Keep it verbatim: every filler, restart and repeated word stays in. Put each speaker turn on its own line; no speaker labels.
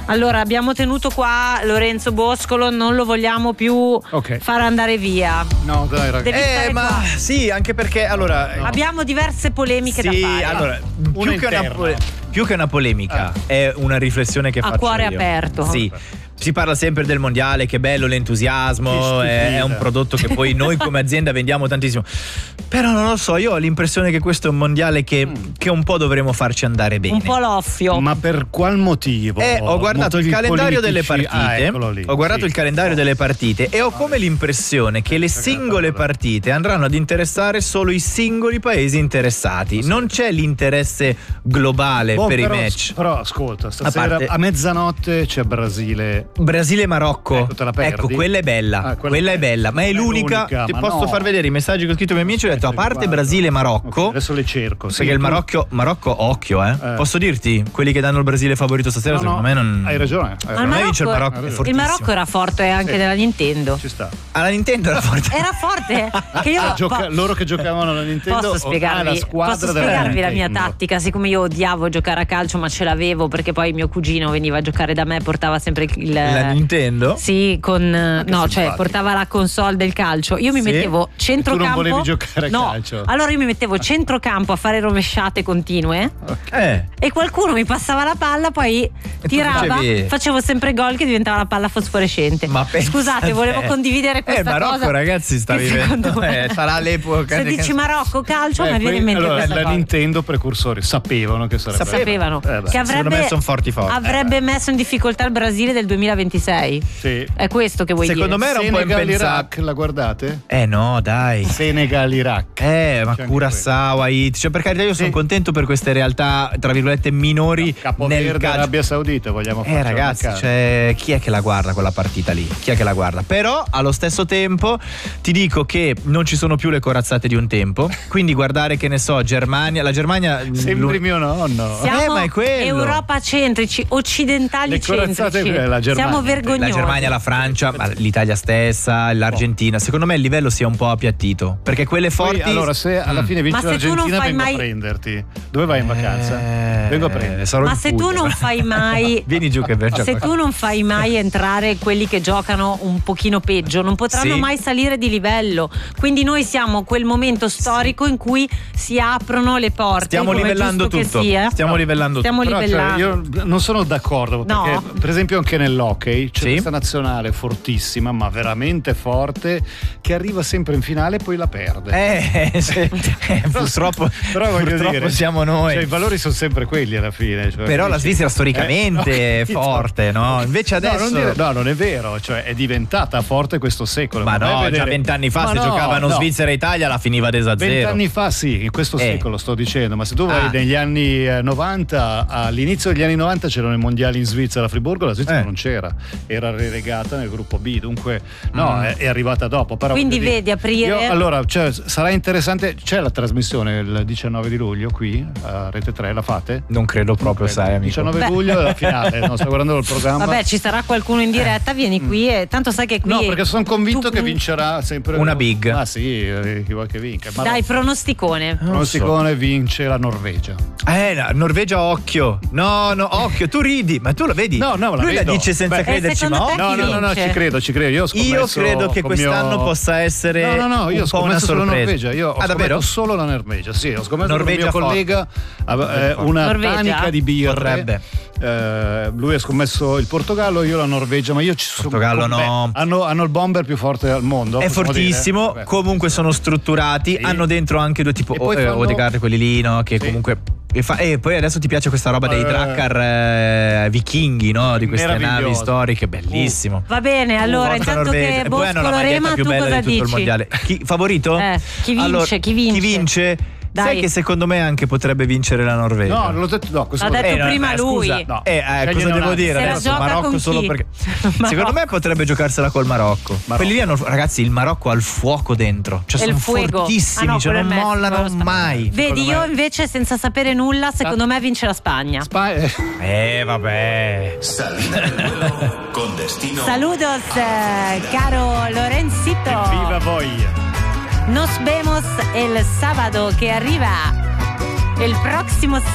Allora, abbiamo tenuto qua Lorenzo Boscolo, non lo vogliamo più okay. far andare via.
No, dai, ragazzi.
Devi
eh, ma
qua.
sì, anche perché allora
no. abbiamo diverse polemiche
sì,
da fare.
Allora, più che, una, più che una polemica, ah. è una riflessione che
a
faccio
cuore
io.
aperto.
Sì. Si parla sempre del mondiale, che bello l'entusiasmo, è, è un prodotto che poi noi come azienda vendiamo tantissimo. Però non lo so, io ho l'impressione che questo è un mondiale che, mm. che un po' dovremo farci andare bene.
Un po' l'offio.
Ma per qual motivo?
Eh, ho guardato
Motivi
il calendario
politici?
delle partite.
Ah, lì.
Ho guardato
sì.
il calendario delle partite e ho come l'impressione che le singole partite andranno ad interessare solo i singoli paesi interessati. Non c'è l'interesse globale
oh,
per
però,
i match.
Però ascolta, stasera a, parte... a mezzanotte c'è Brasile.
Brasile-Marocco,
ecco,
ecco quella è bella, ah, quella, quella è bella, ma è, è l'unica. l'unica ti posso no. far vedere i messaggi che ho scritto ai miei amici. Ho detto a parte Brasile-Marocco,
okay, adesso le cerco.
Perché sì, il Marocco, Marocco occhio, eh. eh. Posso dirti quelli che danno il Brasile favorito stasera?
No,
secondo
no,
me non.
Hai ragione. Hai
secondo me vince il Marocco. È
il Marocco era forte anche sì. della Nintendo.
Ci sta.
Alla Nintendo era forte.
Era forte. Che io
Gioca- loro che giocavano alla Nintendo.
Posso spiegarvi,
ah, la squadra
posso spiegarvi la mia
Nintendo.
tattica? Siccome io odiavo giocare a calcio, ma ce l'avevo perché poi mio cugino veniva a giocare da me, portava sempre il
la Nintendo.
Sì, con no, simpatico. Cioè portava la console del calcio. Io mi sì? mettevo centrocampo.
E tu non volevi giocare a
no.
calcio.
Allora io mi mettevo centrocampo a fare rovesciate continue.
Okay.
E qualcuno mi passava la palla, poi
e
tirava, facevo sempre gol che diventava la palla fosforescente.
Ma
scusate, volevo condividere questa
eh, Marocco,
cosa.
Ragazzi, sta vivendo. Eh, sarà l'epoca.
Se dici Marocco calcio,
eh,
mi viene in mente
allora,
questa
la
cosa.
Nintendo precursori sapevano che sarebbe.
Sapevano
eh,
che avrebbe,
sono forti forti.
avrebbe
eh.
messo in difficoltà il Brasile del duemilaventisei.
Sì.
È questo che vuoi
Secondo
dire?
me era un
Senegal,
po' impensato.
Iraq, la guardate?
Eh no, dai.
Senegal, Iraq.
Eh, ma Curaçao, Haiti. Cioè, per carità, io sono sì. contento per queste realtà, tra virgolette, minori.
No, Capoverde,
calcio.
Arabia Saudita, vogliamo fare.
Eh, ragazzi, cioè, chi è che la guarda quella partita lì? Chi è che la guarda? Però, allo stesso tempo, ti dico che non ci sono più le corazzate di un tempo. Quindi, guardare, che ne so, Germania. La Germania.
Sembri mio nonno.
Siamo
eh, ma è quello.
Europa centrici, occidentali
le
centrici.
La
Siamo vergognosi.
La Germania, la Francia, l'Italia stessa, l'Argentina. Secondo me il livello si è un po' appiattito. Perché quelle forti.
Poi, allora, se alla fine vince
ma
l'Argentina, vengo
mai...
a prenderti. Dove vai in vacanza?
Eh,
vengo a prenderti.
Ma se tu non fai mai.
Vieni giù che vergia.
Se tu non fai mai entrare quelli che giocano un pochino peggio, non potranno sì. mai salire di livello. Quindi noi siamo quel momento storico sì. in cui si aprono le porte.
Stiamo livellando tutto.
Sia.
Stiamo no. livellando
Stiamo
tutto.
livellando.
Però, cioè, io non sono d'accordo perché
no.
per esempio anche nell'hockey c'è
sì.
questa nazionale fortissima, ma veramente forte, che arriva sempre in finale e poi la perde.
Eh, se, eh purtroppo,
però voglio
purtroppo
dire,
siamo noi.
Cioè, i valori sono sempre quelli alla fine. Cioè,
però la Svizzera storicamente
eh,
è forte, no? Invece adesso.
No non, dire, no, non è vero, cioè è diventata forte questo secolo.
Ma, ma no, vedere... già vent'anni fa ma se no, giocavano no. Svizzera e Italia la finiva ad a zero.
Vent'anni fa sì, in questo
eh.
secolo sto dicendo, ma se tu vai
ah.
negli anni novanta, all'inizio degli anni novanta c'erano i mondiali in Svizzera a Friburgo, la Svizzera eh. non c'era, era relegata nel gruppo B, dunque no, mm. è, è arrivata dopo. Però
quindi vedi dire, aprire.
Io, allora, cioè, sarà interessante, c'è la trasmissione il diciannove di luglio qui a Rete tre, la fate?
Non credo proprio, sai amico.
diciannove
Beh.
luglio è la finale, non sto guardando il programma.
Vabbè, ci sarà qualcuno in diretta, vieni qui e tanto sai che qui.
No, perché sono convinto
tu...
che vincerà sempre
una big.
Ah sì, chi vuoi che vinca. Ma
dai, pronosticone.
Pronosticone so. Vince la Norvegia.
Eh, la Norvegia occhio. No, no, occhio, tu ridi, ma tu lo vedi?
No, no, la
lui
vedo.
la dice senza
Beh,
crederci, ma
no, no, no, no, ci credo, ci credo. Io, ho
io credo che quest'anno
mio...
possa essere
no, no, no, io
un po' una sorpresa.
Norvegia. Io ho
ah, davvero?
solo la Norvegia. Sì, ho scommesso
Norvegia
con il mio collega eh, una
Norvegia.
tanica di birre.
Potrebbe.
Eh, lui ha scommesso il Portogallo, io la Norvegia, ma io ci sono.
Portogallo no.
Beh, hanno, hanno il bomber più forte al mondo.
È fortissimo,
dire.
comunque sono strutturati, sì. hanno dentro anche due tipo o, eh, Odegaard, quelli lì, no? Che sì. comunque. E, fa, e poi adesso ti piace questa roba dei Drakkar eh, vichinghi, no? Di queste navi storiche, bellissimo.
Uh, va bene, allora uh, intanto che Boscolo Rema, tu cosa dici?
Il mondiale. Chi, favorito?
Eh, chi vince?
Allora,
chi vince?
Chi vince? Dai. Sai che secondo me anche potrebbe vincere la Norvegia?
No, non l'ho detto, no,
l'ha detto
eh,
prima
eh,
lui.
Scusa, no. eh, eh, cosa devo dire
se
adesso? Marocco solo perché
Marocco.
Secondo me potrebbe giocarsela col Marocco. Marocco. Quelli lì hanno, ragazzi, il Marocco ha il fuoco dentro, cioè sono
fuego.
fortissimi, ah, no, cioè non mollano mai.
Vedi, io me. invece senza sapere nulla, secondo me vince la Spagna.
Spagna.
Eh, vabbè.
Con destino.
Saludos, caro Lorenzito.
Viva voi.
Nos vemos el sábado que arriba. El próximo